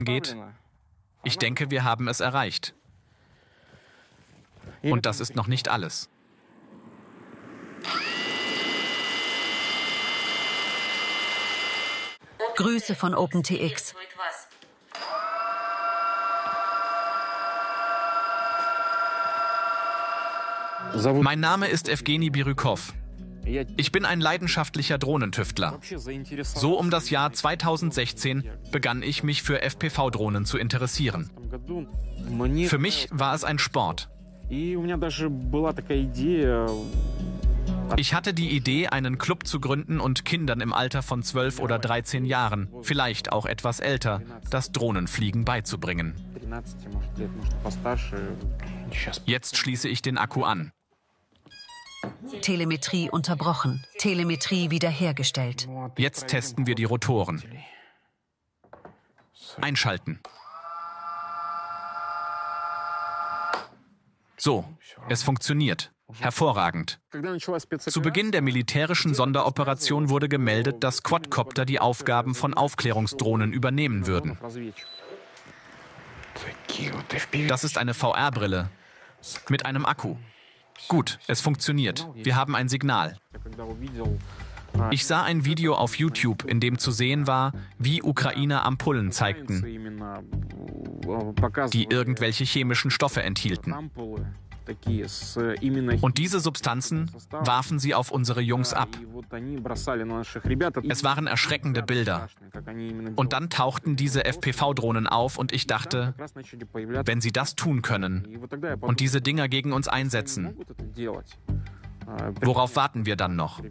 geht, ich denke, wir haben es erreicht. Und das ist noch nicht alles. Grüße von OpenTX. Mein Name ist Evgeny Birykov. Ich bin ein leidenschaftlicher Drohnentüftler. So um das Jahr 2016 begann ich, mich für FPV-Drohnen zu interessieren. Für mich war es ein Sport. Ich hatte die Idee, einen Club zu gründen und Kindern im Alter von 12 oder 13 Jahren, vielleicht auch etwas älter, das Drohnenfliegen beizubringen. Jetzt schließe ich den Akku an. Telemetrie unterbrochen. Telemetrie wiederhergestellt. Jetzt testen wir die Rotoren. Einschalten. So, es funktioniert. Hervorragend. Zu Beginn der militärischen Sonderoperation wurde gemeldet, dass Quadcopter die Aufgaben von Aufklärungsdrohnen übernehmen würden. Das ist eine VR-Brille mit einem Akku. Gut, es funktioniert. Wir haben ein Signal. Ich sah ein Video auf YouTube, in dem zu sehen war, wie Ukrainer Ampullen zeigten, die irgendwelche chemischen Stoffe enthielten. Und diese Substanzen warfen sie auf unsere Jungs ab. Es waren erschreckende Bilder. Und dann tauchten diese FPV-Drohnen auf und ich dachte, wenn sie das tun können und diese Dinger gegen uns einsetzen, worauf warten wir dann noch?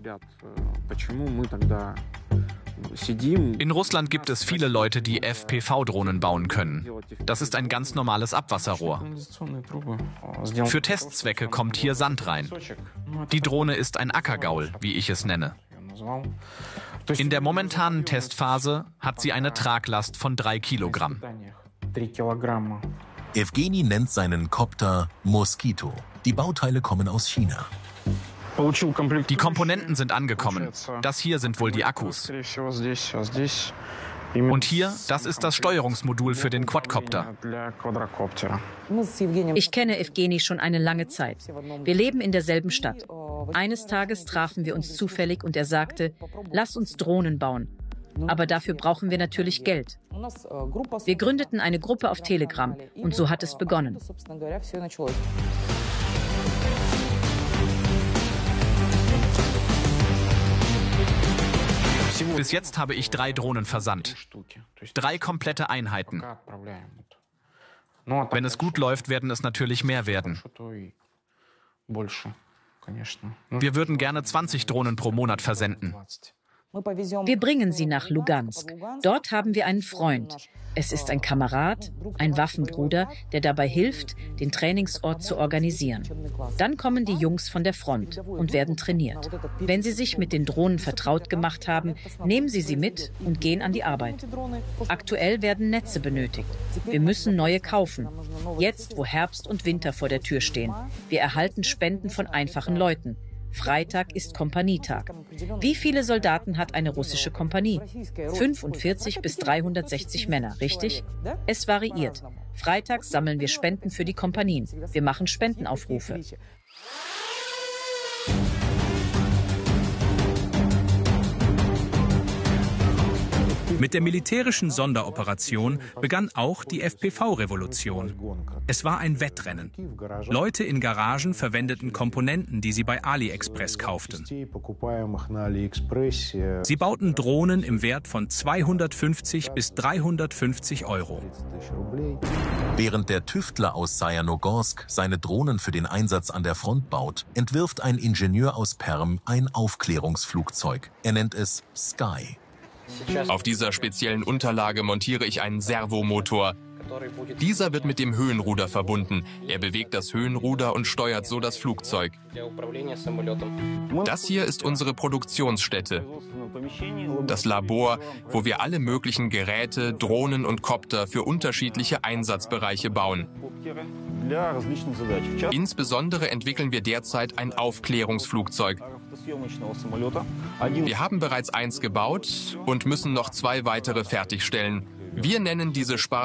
In Russland gibt es viele Leute, die FPV-Drohnen bauen können. Das ist ein ganz normales Abwasserrohr. Für Testzwecke kommt hier Sand rein. Die Drohne ist ein Ackergaul, wie ich es nenne. In der momentanen Testphase hat sie eine Traglast von 3 Kilogramm. Evgeny nennt seinen Copter Mosquito. Die Bauteile kommen aus China. Die Komponenten sind angekommen. Das hier sind wohl die Akkus. Und hier, das ist das Steuerungsmodul für den Quadcopter. Ich kenne Evgeny schon eine lange Zeit. Wir leben in derselben Stadt. Eines Tages trafen wir uns zufällig und er sagte, lass uns Drohnen bauen. Aber dafür brauchen wir natürlich Geld. Wir gründeten eine Gruppe auf Telegram und so hat es begonnen. Bis jetzt habe ich 3 Drohnen versandt. 3 komplette Einheiten. Wenn es gut läuft, werden es natürlich mehr werden. Wir würden gerne 20 Drohnen pro Monat versenden. Wir bringen sie nach Lugansk. Dort haben wir einen Freund. Es ist ein Kamerad, ein Waffenbruder, der dabei hilft, den Trainingsort zu organisieren. Dann kommen die Jungs von der Front und werden trainiert. Wenn sie sich mit den Drohnen vertraut gemacht haben, nehmen sie sie mit und gehen an die Arbeit. Aktuell werden Netze benötigt. Wir müssen neue kaufen. Jetzt, wo Herbst und Winter vor der Tür stehen. Wir erhalten Spenden von einfachen Leuten. Freitag ist Kompanietag. Wie viele Soldaten hat eine russische Kompanie? 45 bis 360 Männer, richtig? Es variiert. Freitags sammeln wir Spenden für die Kompanien. Wir machen Spendenaufrufe. Mit der militärischen Sonderoperation begann auch die FPV-Revolution. Es war ein Wettrennen. Leute in Garagen verwendeten Komponenten, die sie bei AliExpress kauften. Sie bauten Drohnen im Wert von 250 bis 350 Euro. Während der Tüftler aus Sajanogorsk seine Drohnen für den Einsatz an der Front baut, entwirft ein Ingenieur aus Perm ein Aufklärungsflugzeug. Er nennt es Sky. Auf dieser speziellen Unterlage montiere ich einen Servomotor. Dieser wird mit dem Höhenruder verbunden. Er bewegt das Höhenruder und steuert so das Flugzeug. Das hier ist unsere Produktionsstätte. Das Labor, wo wir alle möglichen Geräte, Drohnen und Copter für unterschiedliche Einsatzbereiche bauen. Insbesondere entwickeln wir derzeit ein Aufklärungsflugzeug. Wir haben bereits eins gebaut und müssen noch 2 weitere fertigstellen. Wir nennen diese